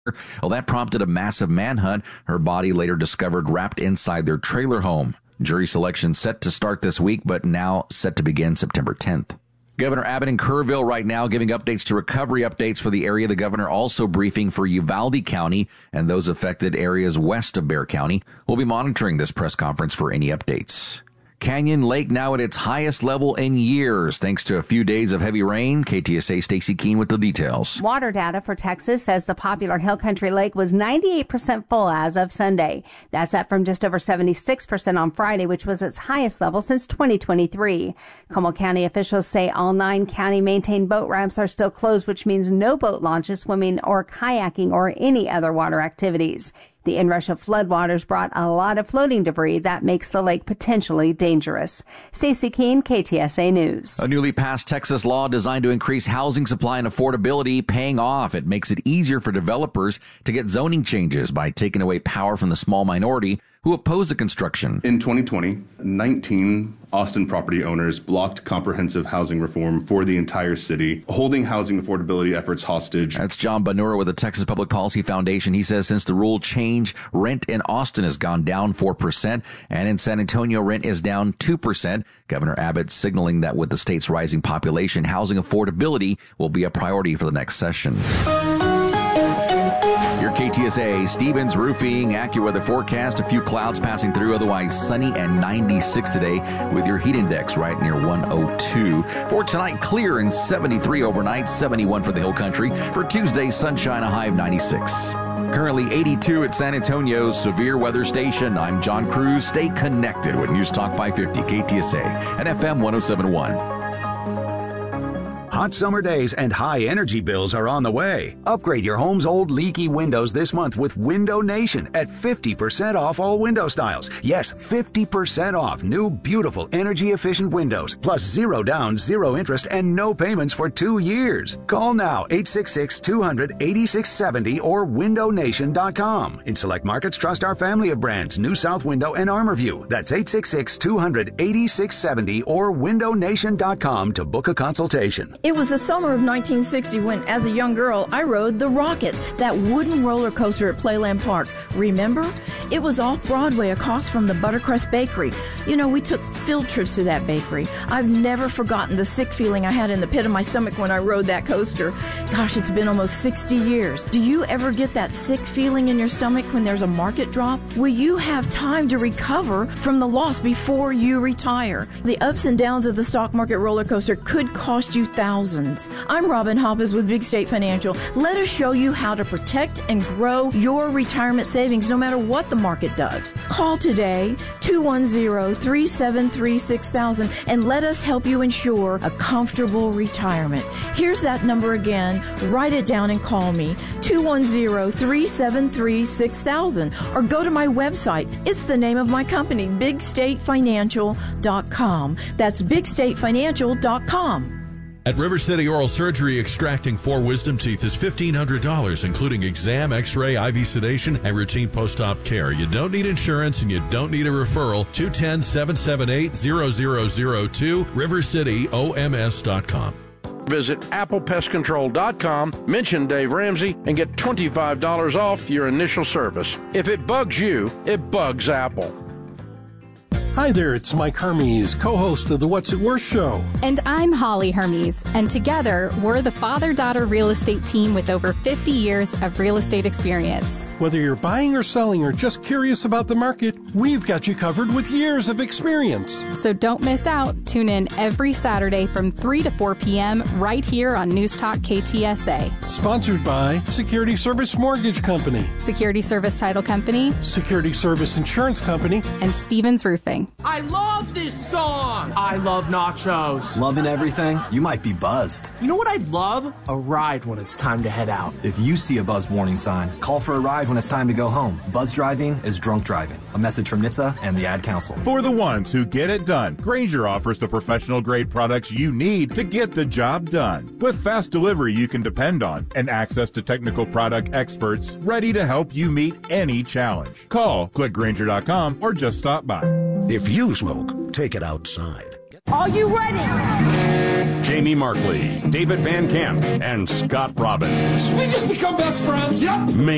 Well, that prompted a massive manhunt. Her body later discovered wrapped inside their trailer home. Jury selection set to start this week, but now set to begin September 10th. Governor Abbott in Kerrville right now giving updates to recovery updates for the area. The governor also briefing for Uvalde County and those affected areas west of Bexar County. We'll be monitoring this press conference for any updates. Canyon Lake now at its highest level in years, thanks to a few days of heavy rain. KTSA Stacy Keene with the details. Water data for Texas says the popular Hill Country Lake was 98% full as of Sunday. That's up from just over 76% on Friday, which was its highest level since 2023. Como County officials say all 9 county-maintained boat ramps are still closed, which means no boat launches, swimming, or kayaking, or any other water activities. The inrush of floodwaters brought a lot of floating debris that makes the lake potentially dangerous. Stacey Keene, KTSA News. A newly passed Texas law designed to increase housing supply and affordability paying off. It makes it easier for developers to get zoning changes by taking away power from the small minority who oppose the construction. In 2020, 19 Austin property owners blocked comprehensive housing reform for the entire city, holding housing affordability efforts hostage. That's John Bonura with the Texas Public Policy Foundation. He says since the rule change, rent in Austin has gone down 4%, and in San Antonio, rent is down 2%. Governor Abbott signaling that with the state's rising population, housing affordability will be a priority for the next session. Your KTSA, Stevens Roofing, AccuWeather forecast. A few clouds passing through, otherwise sunny and 96 today with your heat index right near 102. For tonight, clear and 73 overnight, 71 for the Hill Country. For Tuesday, sunshine, a high of 96. Currently 82 at San Antonio's Severe Weather Station. I'm John Cruz. Stay connected with News Talk 550 KTSA and FM 1071. Hot summer days and high energy bills are on the way. Upgrade your home's old leaky windows this month with Window Nation at 50% off all window styles. Yes, 50% off new, beautiful, energy-efficient windows, plus zero down, zero interest, and no payments for 2 years. Call now, 866-200-8670 or windownation.com. In select markets, trust our family of brands, New South Window and ArmorView. That's 866-200-8670 or windownation.com to book a consultation. It was the summer of 1960 when, as a young girl, I rode the Rocket, that wooden roller coaster at Playland Park. Remember? It was off Broadway across from the Buttercrust Bakery. You know, we took field trips to that bakery. I've never forgotten the sick feeling I had in the pit of my stomach when I rode that coaster. Gosh, it's been almost 60 years. Do you ever get that sick feeling in your stomach when there's a market drop? Will you have time to recover from the loss before you retire? The ups and downs of the stock market roller coaster could cost you thousands. I'm Robin Hoppes with Big State Financial. Let us show you how to protect and grow your retirement savings no matter what the market does. Call today, 210-373-6000, and let us help you ensure a comfortable retirement. Here's that number again. Write it down and call me, 210-373-6000, or go to my website. It's the name of my company, BigStateFinancial.com. That's BigStateFinancial.com. At River City Oral Surgery, extracting 4 wisdom teeth is $1,500, including exam, x-ray, IV sedation, and routine post-op care. You don't need insurance and you don't need a referral. 210-778-0002, rivercityoms.com. Visit applepestcontrol.com, mention Dave Ramsey, and get $25 off your initial service. If it bugs you, it bugs Apple. Hi there, it's Mike Hermes, co-host of the What's It Worth show. And I'm Holly Hermes, and together we're the father-daughter real estate team with over 50 years of real estate experience. Whether you're buying or selling or just curious about the market, we've got you covered with years of experience. So don't miss out. Tune in every Saturday from 3 to 4 p.m. right here on News Talk KTSA. Sponsored by Security Service Mortgage Company, Security Service Title Company, Security Service Insurance Company, and Stevens Roofing. I love this song! I love nachos. Loving everything? You might be buzzed. You know what I'd love? A ride when it's time to head out. If you see a buzz warning sign, call for a ride when it's time to go home. Buzz driving is drunk driving. A message from NHTSA and the Ad Council. For the ones who get it done, Grainger offers the professional-grade products you need to get the job done. With fast delivery you can depend on and access to technical product experts ready to help you meet any challenge. Call, click Grainger.com, or just stop by. If you smoke, take it outside. Are you ready? Jamie Markley, David Van Camp, and Scott Robbins. We just become best friends. Yep. Make